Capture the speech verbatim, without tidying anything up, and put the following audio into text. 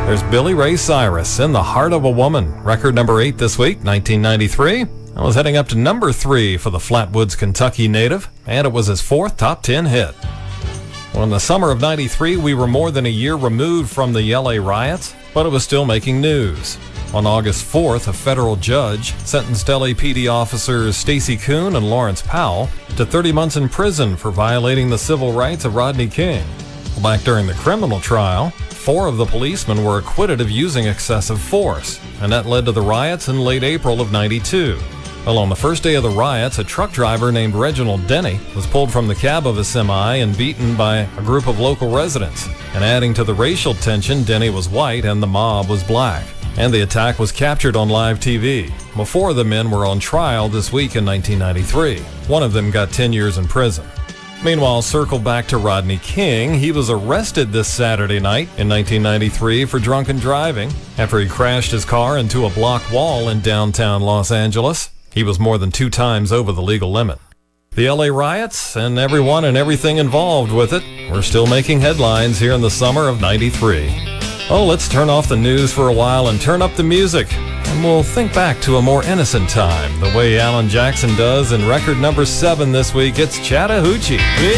There's Billy Ray Cyrus, In the Heart of a Woman, record number eight this week, nineteen ninety-three. I was heading up to number three for the Flatwoods, Kentucky native, and it was his fourth top ten hit. Well, in the summer of ninety-three, we were more than a year removed from the L A riots, but it was still making news. On August fourth, a federal judge sentenced L A P D officers Stacy Kuhn and Lawrence Powell to thirty months in prison for violating the civil rights of Rodney King. Back during the criminal trial, four of the policemen were acquitted of using excessive force, and that led to the riots in late April of ninety-two. Well, on the first day of the riots, a truck driver named Reginald Denny was pulled from the cab of a semi and beaten by a group of local residents. And adding to the racial tension, Denny was white and the mob was black. And the attack was captured on live T V. Well, four of the men were on trial this week in nineteen ninety-three. One of them got ten years in prison. Meanwhile, circle back to Rodney King. He was arrested this Saturday night in nineteen ninety-three for drunken driving after he crashed his car into a block wall in downtown Los Angeles. He was more than two times over the legal limit. The L A riots and everyone and everything involved with it were still making headlines here in the summer of ninety-three. Oh, let's turn off the news for a while and turn up the music. And we'll think back to a more innocent time, the way Alan Jackson does in record number seven this week. It's Chattahoochee.